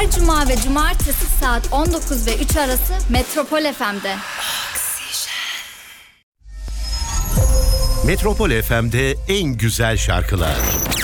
Her cuma ve cumartesi saat 19 ve 3 arası Metropol FM'de. Metropol FM'de en güzel şarkılar.